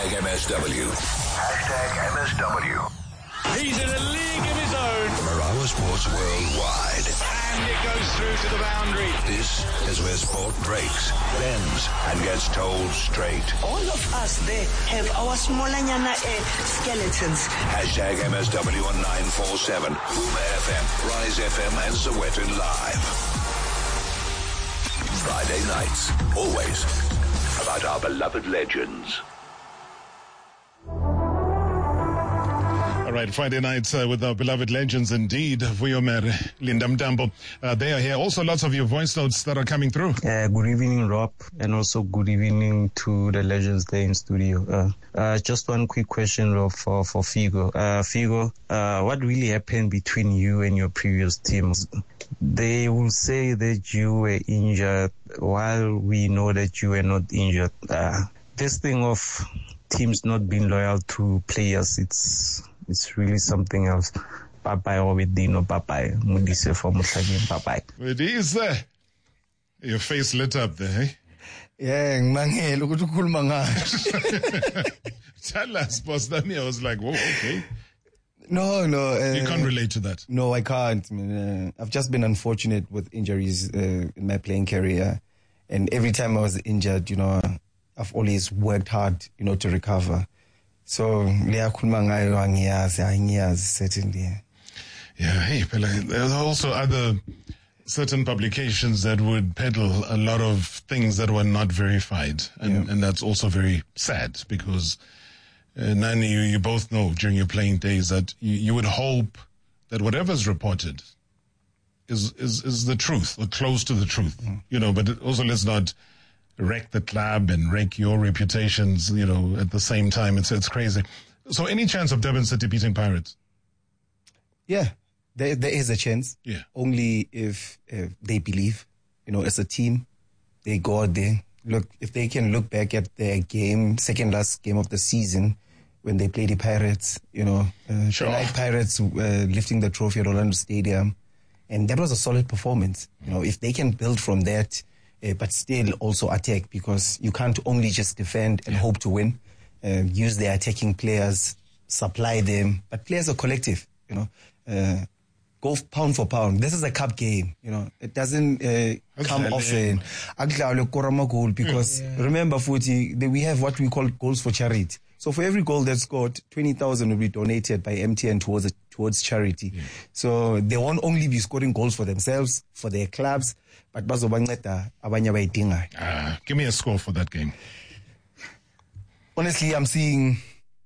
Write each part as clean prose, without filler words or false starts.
MSW. MSW. He's in a league of his own. Marawa Sports Worldwide. And it goes through to the boundary. This is where sport breaks, bends, and gets told straight. All of us there have our smallanyana skeletons. MSW on 947. Boom FM, Rise FM, and Sowetan Live. Friday nights, always about our beloved legends. All right, Friday nights with our beloved legends indeed. Vuyomer, Linda Mtambo. They are here. Also, lots of your voice notes that are coming through. Good evening, Rob, and also good evening to the legends there in studio. Just one quick question, Rob, for Figo. Figo, what really happened between you and your previous teams? They will say that you were injured while we know that you were not injured. This thing of teams not being loyal to players, it's really something else. Bye-bye, Obedino, bye-bye. Mudise for Musagin, bye-bye. It is your face lit up there, eh? Yeah, ngimangele ukuthi ukhuluma ngayo. Tell us, boss. Then I was like, whoa, okay. No. You can't relate to that. No, I can't. I've just been unfortunate with injuries in my playing career. And every time I was injured, I've always worked hard, to recover. So, liyakhuluma ngayo angiyazi certainly. Yeah, hey, there's also other certain publications that would peddle a lot of things that were not verified. And that's also very sad because, Nani, you both know during your playing days that you would hope that whatever's reported is the truth or close to the truth, but also let's not wreck the club and wreck your reputations, at the same time. It's crazy. So any chance of Durban City beating Pirates? Yeah, there is a chance. Yeah. Only if they believe, as a team, they go out there. Look, if they can look back at their second last game of the season, when they played the Pirates, Sure. The Night Pirates lifting the trophy at Orlando Stadium. And that was a solid performance. If they can build from that, but still also attack, because you can't only just defend and hope to win. Use their attacking players, supply them. But players are collective, Go pound for pound. This is a cup game, It doesn't come often. Because remember, Futi, we have what we call goals for charity. So for every goal that's scored, 20,000 will be donated by MTN towards charity. Yeah. So they won't only be scoring goals for themselves, for their clubs, but bazobanceda abanye abayidingayo. Give me a score for that game. Honestly, I'm seeing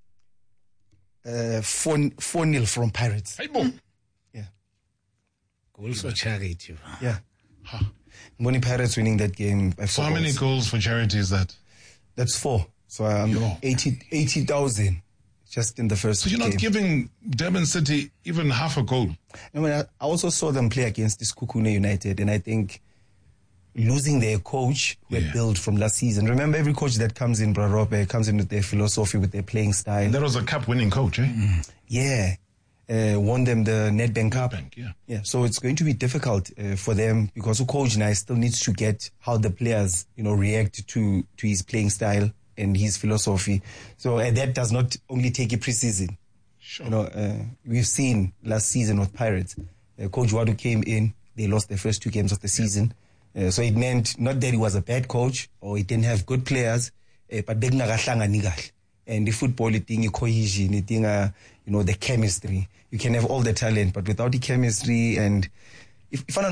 4-0 from Pirates. Hey, boom. Yeah. Goals for charity. Yeah. Mboni Pirates winning that game by 4 So how many goals for charity is that? That's 4. So I'm 80,000 just in the first game. So you're not giving Durban City even half a goal? I also saw them play against this Kukune United, and I think losing their coach who had built from last season. Remember, every coach that comes in, Brarope, comes in with their philosophy, with their playing style. And that was a cup-winning coach, eh? Yeah. Won them the Nedbank Cup. Yeah. So it's going to be difficult for them, because the coach now still needs to get how the players, react to his playing style and his philosophy. So that does not only take a preseason. Sure. We've seen last season with Pirates, Coach Wadu came in, they lost their first 2 games of the season. So it meant not that he was a bad coach or he didn't have good players, but and the football, the cohesion, the chemistry. You can have all the talent, but without the chemistry and football,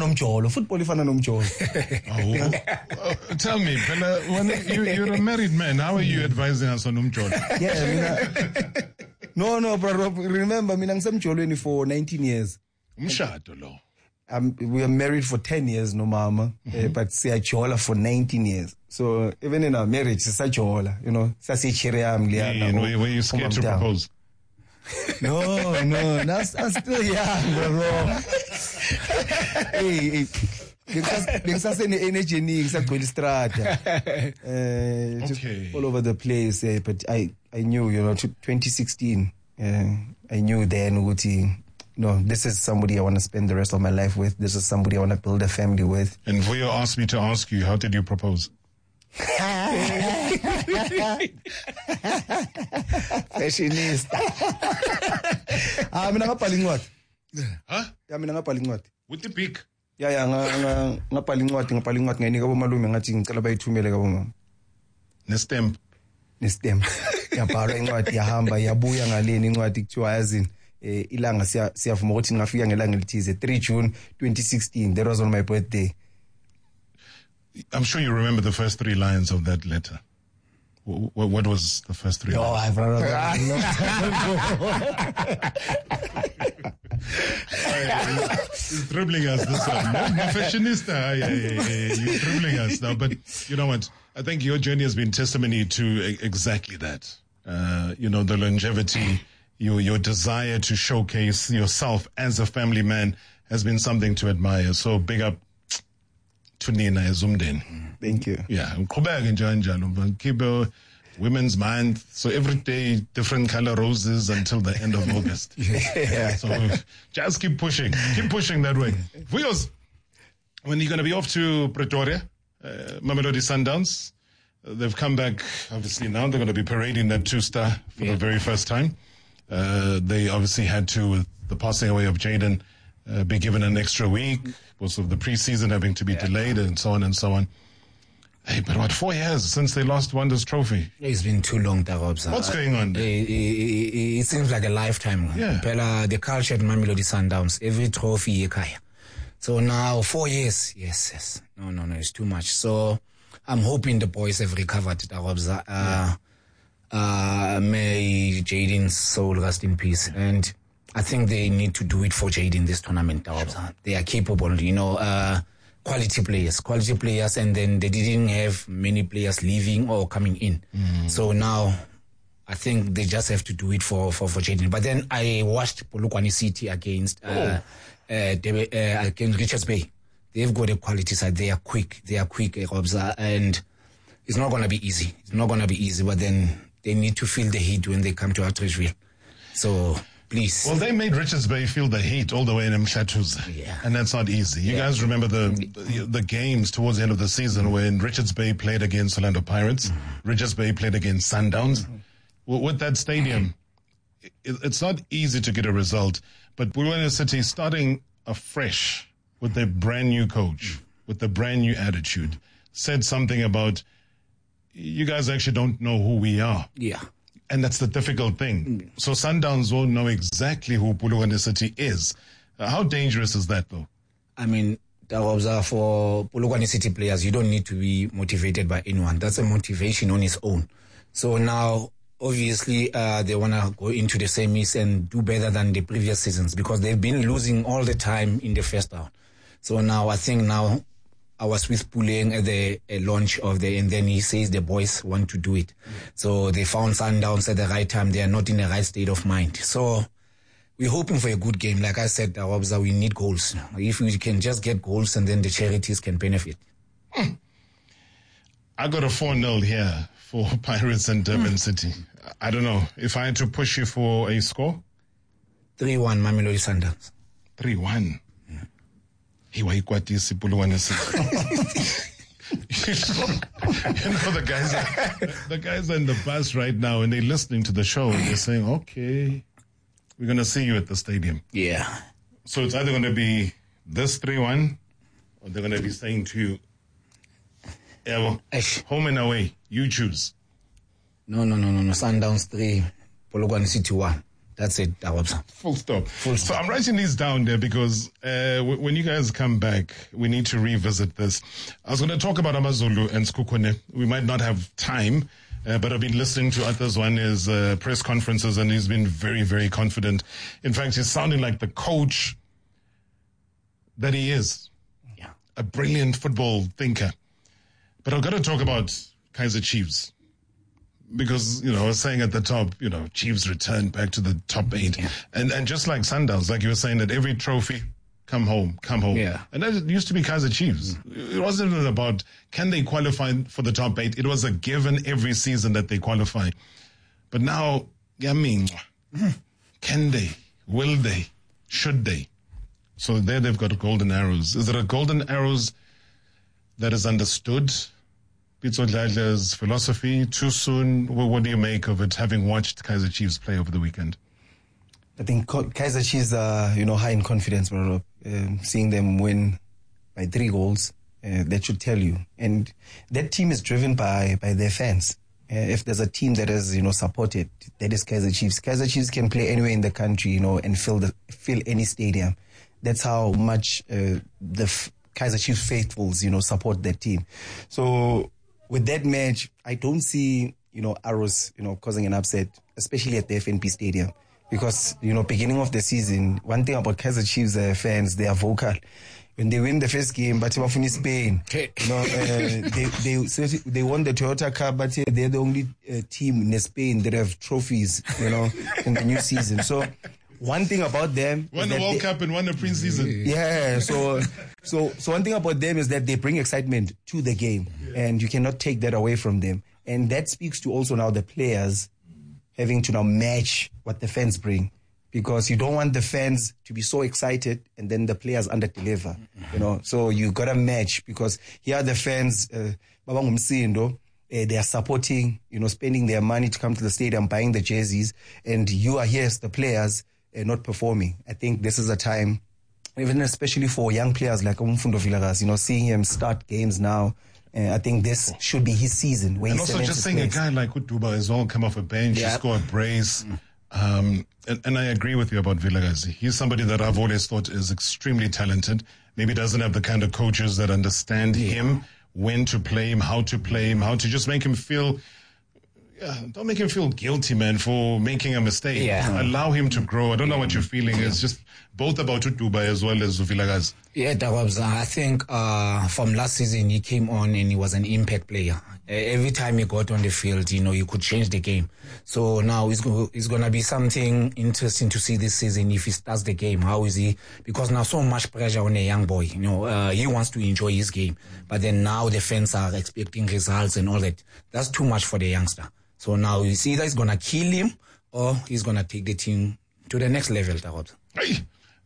tell me, Bella, when you're a married man, how are you advising us on umjolo? No, bro. Remember, I'm for 19 years. Umshado lo. We are married for 10 years, no mama, but siyajola for 19 years. So even in our marriage, siyajola, Were you scared to propose? No, I'm still young, bro. Hey, ngisasene energy ngisagcwele strata. All over the place, but I knew, 2016, I knew then ukuthi this is somebody I want to spend the rest of my life with. This is somebody I want to build a family with. And Vuyo asked me to ask you, how did you propose? Fashionista. Mina ngabhala incwadi. Huh? Ya mina ngabhala incwadi. With the peak. Ya ngabhala incwadi ngayinika bomalume ngathi ngicela bayithumele kabo mama. Nestemp. Yabhala incwadi yahamba yabuya ngaleni incwadi kuthiwa yazini ilanga siyavuma ukuthi ngafika ngelanga elithize 3 June 2016. That was on my birthday. I'm sure you remember the first 3 lines of that letter. What was the first 3 lines? Oh, I've run out He's dribbling us this one. No, fashionista. Yeah. You're dribbling us now. But you know what? I think your journey has been testimony to exactly that. The longevity, your desire to showcase yourself as a family man has been something to admire. So big up to Nina Zumden. Thank you. Yeah. Keep Women's Month. So every day, different color roses until the end of August. Yeah. So just keep pushing. Keep pushing that way. Fuyos, when you're going to be off to Pretoria, Mamelodi Sundowns, they've come back, obviously now. They're going to be parading that 2-star for the very first time. They obviously had to, with the passing away of Jaden, be given an extra week because of the preseason having to be delayed and so on and so on. Hey, but what, 4 years since they won this trophy? It's been too long, Darobs. What's going on? It seems like a lifetime. Yeah. The culture at Mamelodi Sundowns, every trophy, so now 4 years, yes. No, it's too much. So I'm hoping the boys have recovered, Darobs. May Jaden's soul rest in peace. And I think they need to do it for Jaden this tournament, Darobs. Sure. They are capable, quality players, and then they didn't have many players leaving or coming in. So now I think they just have to do it for Jaden. But then I watched Polokwane City against Richards Bay. They've got a quality side. They are quick, and it's not going to be easy. But then they need to feel the heat when they come to Atteridgeville. So please. Well, they made Richards Bay feel the heat all the way in Mshatuza. Yeah. And that's not easy. You guys remember the games towards the end of the season when Richards Bay played against Orlando Pirates, Richards Bay played against Sundowns. With that stadium, it's not easy to get a result, but Polokwane City starting afresh with their brand new coach, with the brand new attitude, said something about, you guys actually don't know who we are. Yeah. And that's the difficult thing. So Sundowns won't know exactly who Polokwane City is. How dangerous is that, though? I mean, for Polokwane City players, you don't need to be motivated by anyone. That's a motivation on its own. So now, obviously, they want to go into the semis and do better than the previous seasons because they've been losing all the time in the first round. So now, I think I was with Puleng at the launch and then he says the boys want to do it. So they found Sundowns at the right time. They are not in the right state of mind. So we're hoping for a good game. Like I said, we need goals. If we can just get goals and then the charities can benefit. I got a 4-0 here for Pirates and Durban City. I don't know. If I had to push you for a score? 3-1 Mamelodi Sundowns. 3-1. The guys are in the bus right now and they're listening to the show and they're saying, okay, we're going to see you at the stadium. Yeah. So it's either going to be this 3-1 or they're going to be saying to you, home and away, you choose. No. Sundowns 3, Polokwane City 1. That's it. Full stop. So I'm writing these down there because when you guys come back, we need to revisit this. I was going to talk about Amazulu and Sekhukhune. We might not have time, but I've been listening to Arthur's one his press conferences, and he's been very, very confident. In fact, he's sounding like the coach that he is. Yeah. A brilliant football thinker. But I've got to talk about Kaizer Chiefs. Because, I was saying at the top, Chiefs returned back to the top 8. Yeah. And just like Sundowns, like you were saying, that every trophy, come home. Yeah. And that used to be Kaizer Chiefs. It wasn't even about, can they qualify for the top 8? It was a given every season that they qualify. But now, can they? Will they? Should they? So there they've got golden arrows. Is it a golden arrows that is understood? Pitso Dladla's philosophy? Too soon? What do you make of it, having watched Kaizer Chiefs play over the weekend? I think Kaizer Chiefs are, high in confidence, bro. Seeing them win by 3 goals, that should tell you. And that team is driven by their fans. If there's a team that is, supported, that is Kaizer Chiefs. Kaizer Chiefs can play anywhere in the country, and fill any stadium. That's how much the Kaizer Chiefs faithfuls, support that team. So with that match, I don't see, Arrows, causing an upset, especially at the FNP Stadium. Because, beginning of the season, one thing about Kaizer Chiefs fans, they are vocal. When they win the first game, but in Spain, they won the Toyota Cup, but they're the only team in Spain that have trophies, in the new season. So one thing about them, won the World Cup and won the preseason. Yeah. So one thing about them is that they bring excitement to the game, and you cannot take that away from them. And that speaks to also now the players having to now match what the fans bring. Because you don't want the fans to be so excited and then the players under-deliver, So you got to match, because here are the fans, they are supporting, spending their money to come to the stadium, buying the jerseys, and you are here as the players not performing. I think this is a time, even especially for young players like Umfundo Vilakazi, seeing him start games now. I think this should be his season. Where and also just seeing a guy like Utuba as well come off a bench, score a brace. And I agree with you about Vilakazi. He's somebody that I've always thought is extremely talented. Maybe doesn't have the kind of coaches that understand him, when to play him, how to just make him feel... don't make him feel guilty, man, for making a mistake. Yeah. Allow him to grow. I don't know what you're feeling. It's just both about Utuba as well as Vilakazi. Yeah, Dawabza. I think from last season he came on and he was an impact player. Every time he got on the field, he could change the game. So now it's going to be something interesting to see this season if he starts the game. How is he? Because now so much pressure on a young boy. He wants to enjoy his game. But then now the fans are expecting results and all that. That's too much for the youngster. So now you see that he's going to kill him or he's going to take the team to the next level. Hey!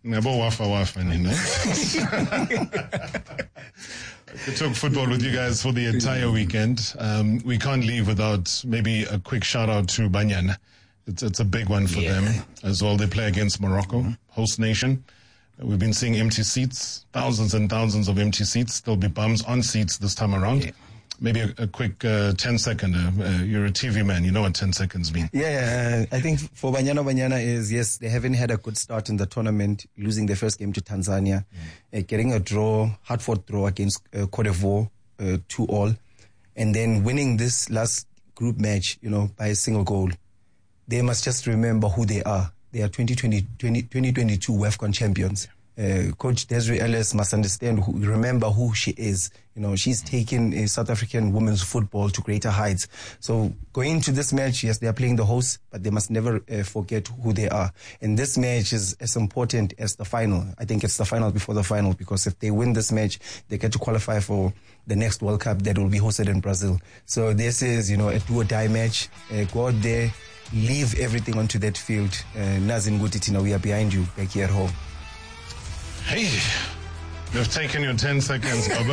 I talk football with you guys for the entire weekend. We can't leave without maybe a quick shout out to Banyana. It's a big one for them as well. They play against Morocco, host nation. We've been seeing empty seats, thousands and thousands of empty seats. There'll be bums on seats this time around. Yeah. Maybe a quick 10-second. You're a TV man. You know what 10 seconds mean. Yeah. I think for Banyana is, yes, they haven't had a good start in the tournament, losing their first game to Tanzania, getting a hard-fought draw against Cote d'Ivoire, 2-2, and then winning this last group match, by a single goal. They must just remember who they are. They are 2022 WAFCON champions. Coach Desiree Ellis must remember who she is. She's taken South African women's football to greater heights. So going into this match, yes, they are playing the host, but they must never forget who they are. And this match is as important as the final. I think it's the final before the final, because if they win this match, they get to qualify for the next World Cup that will be hosted in Brazil. So this is, a do-or-die match. Go out there, leave everything onto that field. Nazin Gutitina, we are behind you back here at home. Hey, you've taken your 10 seconds, Baba.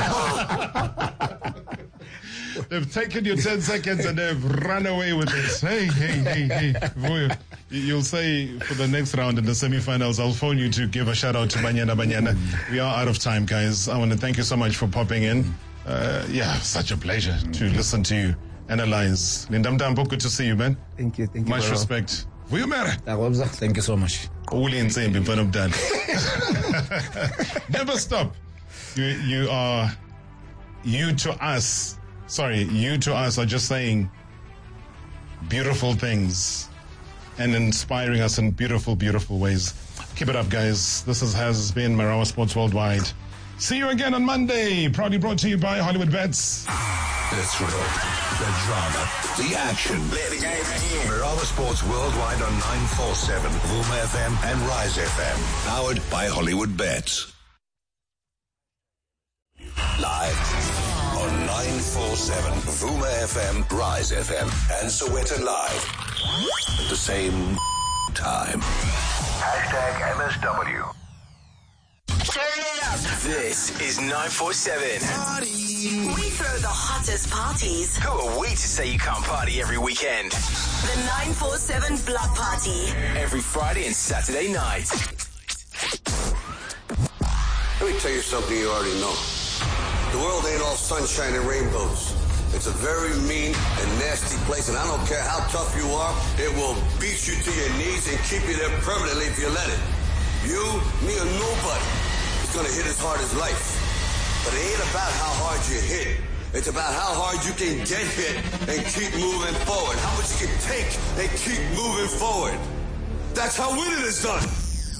They've taken your 10 seconds and they've run away with it. Hey. You'll say for the next round in the semifinals, I'll phone you to give a shout out to Banyana. We are out of time, guys. I want to thank you so much for popping in. Such a pleasure to listen to you analyze. Lindam Dambo, good to see you, man. Thank you. Much respect. Thank you so much. Never stop. You to us are just saying beautiful things and inspiring us in beautiful, beautiful ways. Keep it up, guys. This has been Marawa Sports Worldwide. See you again on Monday. Proudly brought to you by Hollywood Bets. The thrill, the drama, the action. Play the game again. Marawa Sports Worldwide on 947, Vuma FM and Rise FM. Powered by Hollywood Bets. Live on 947, Vuma FM, Rise FM, and Sowetan Live. At the same time. #MSW. Turn it up. This is 947. We throw the hottest parties. Who are we to say you can't party every weekend? The 947 Block Party. Every Friday and Saturday night. Let me tell you something you already know. The world ain't all sunshine and rainbows. It's a very mean and nasty place, and I don't care how tough you are, it will beat you to your knees and keep you there permanently if you let it. You, me, or nobody is going to hit as hard as life. But it ain't about how hard you hit. It's about how hard you can get hit and keep moving forward. How much you can take and keep moving forward. That's how winning is done.